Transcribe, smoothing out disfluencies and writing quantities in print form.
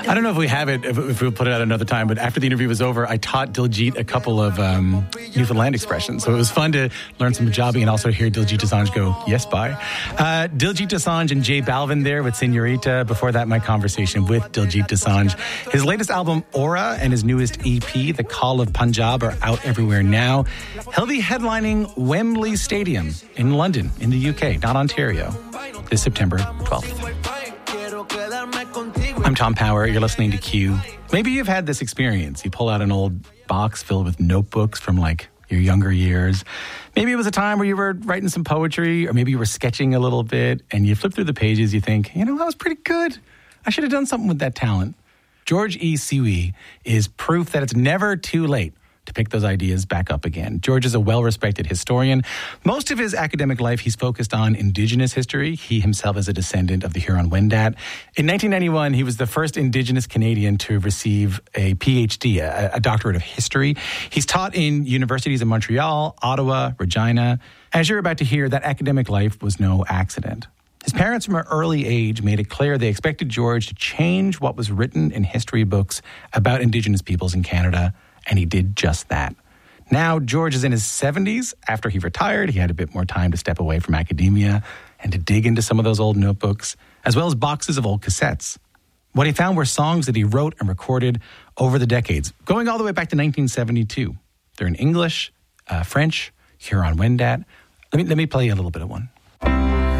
I don't know if we have it, if we'll put it out another time, but after the interview was over, I taught Diljit a couple of Newfoundland expressions. So it was fun to learn some Punjabi and also hear Diljit Dosanjh go, yes, bye. Diljit Dosanjh and J Balvin there with Senorita. Before that, my conversation with Diljit Dosanjh. His latest album, Aura, and his newest EP, The Call of Punjab, are out everywhere now. He'll be headlining Wembley Stadium in London, in the UK, not Ontario, this September 12th. I'm Tom Power. You're listening to Q. Maybe you've had this experience. You pull out an old box filled with notebooks from like your younger years. Maybe it was a time where you were writing some poetry, or maybe you were sketching a little bit, and you flip through the pages, you think, that was pretty good. I should have done something with that talent. George E. Siwi is proof that it's never too late to pick those ideas back up again. George is a well-respected historian. Most of his academic life, he's focused on Indigenous history. He himself is a descendant of the Huron-Wendat. In 1991, he was the first Indigenous Canadian to receive a PhD, a doctorate of history. He's taught in universities in Montreal, Ottawa, Regina. As you're about to hear, that academic life was no accident. His parents from an early age made it clear they expected George to change what was written in history books about Indigenous peoples in Canada, and he did just that. Now, George is in his 70s. After he retired, he had a bit more time to step away from academia and to dig into some of those old notebooks, as well as boxes of old cassettes. What he found were songs that he wrote and recorded over the decades, going all the way back to 1972. They're in English, French, Huron-Wendat. Let me play you a little bit of one.